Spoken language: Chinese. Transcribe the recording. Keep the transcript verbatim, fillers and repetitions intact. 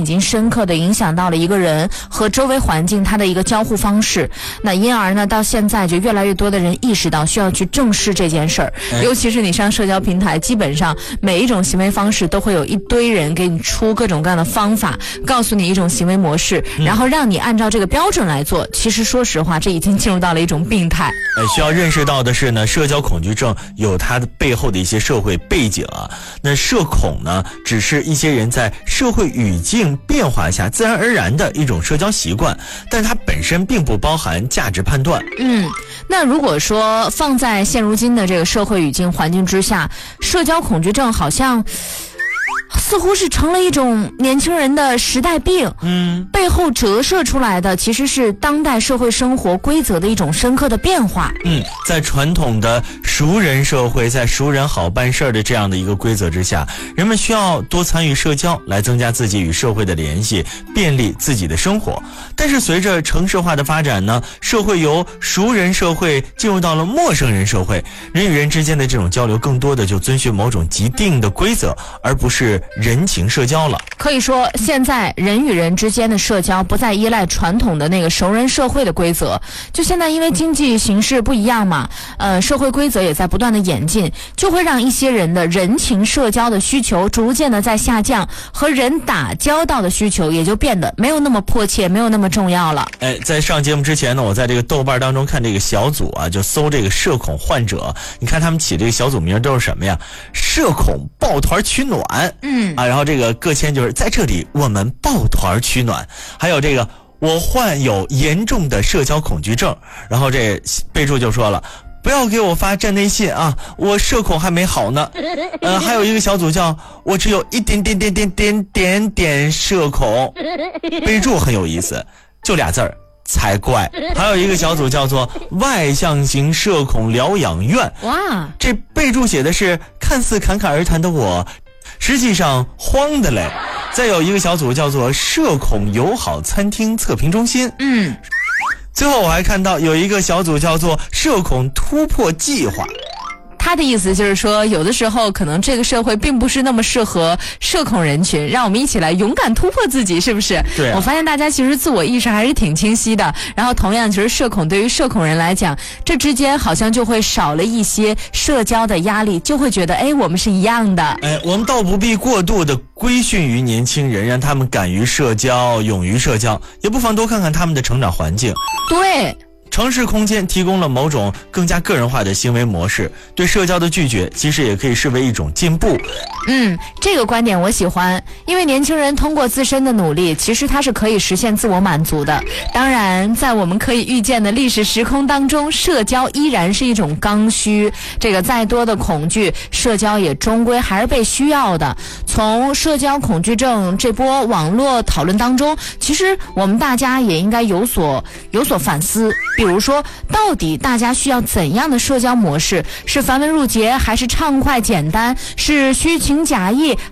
已经深刻的影响到了一个人和周围环境他的一个交互方式。那因而呢，到现在就越来越多的人意识到需要去正视这件事儿。尤其是你上社交平台，基本上每一种行为方式都会有一堆人给你出各种各样的方法，告诉你一种行为模式，然后让你按照这个标准来做。其实说实话，这已经进入到了一种病态。 呃，需要认识到的是呢，社交恐惧症有它的背后的一些社会背景啊。那社恐呢，只是一些人在社会语境变化下自然而然的一种社交习惯，但它本身并不包含价值判断。 嗯，那如果说放在现如今的这个社会语境环境之下，社交恐惧症好像似乎是成了一种年轻人的时代病， 嗯， 背后折射出来的其实是当代社会生活规则的一种深刻的变化。 嗯，在传统的熟人社会，在熟人好办事的这样的一个规则之下，人们需要多参与社交来增加自己与社会的联系，便利自己的生活。但是随着城市化的发展呢，社会由熟人社会进入到了陌生人社会，人与人之间的这种交流更多的就遵循某种既定的规则，而不是人情社交了。 可以说现在人与人之间的社交不再依赖传统的那个熟人社会的规则，就现在因为经济形势不一样嘛，呃，社会规则也在不断的演进，就会让一些人的人情社交的需求逐渐的在下降，和人打交道的需求也就变得没有那么迫切，没有那么重要了。 哎，在上节目之前呢，我在这个豆瓣当中看这个小组啊，就搜这个社恐患者，你看他们起这个小组名都是什么呀？社恐抱团取暖， 嗯啊，然后这个各签就是在这里我们抱团取暖，还有这个我患有严重的社交恐惧症，然后这备注就说了，不要给我发站内信啊，我社恐还没好呢。呃，还有一个小组叫我只有一点点点点点点点社恐，备注很有意思，就俩字儿。才怪。还有一个小组叫做外向型社恐疗养院， 哇， 这备注写的是看似侃侃而谈的我，实际上慌的嘞。再有一个小组叫做社恐友好餐厅测评中心， 嗯， 最后我还看到有一个小组叫做社恐突破计划。 他的意思就是说，有的时候可能这个社会并不是那么适合社恐人群，让我们一起来勇敢突破自己，是不是？ 对啊， 我发现大家其实自我意识还是挺清晰的。然后同样，其实社恐对于社恐人来讲，这之间好像就会少了一些社交的压力，就会觉得哎，我们是一样的。 哎，我们倒不必过度的规训于年轻人，让他们敢于社交、勇于社交，也不妨多看看他们的成长环境。 对。 城市空间提供了某种更加个人化的行为模式，对社交的拒绝其实也可以视为一种进步。 嗯，这个观点我喜欢，因为年轻人通过自身的努力，其实他是可以实现自我满足的。当然，在我们可以预见的历史时空当中，社交依然是一种刚需，这个再多的恐惧，社交也终归还是被需要的。从社交恐惧症这波网络讨论当中，其实我们大家也应该有所有所反思。比如说，到底大家需要怎样的社交模式？是繁文缛节，还是畅快简单？是虚情假意，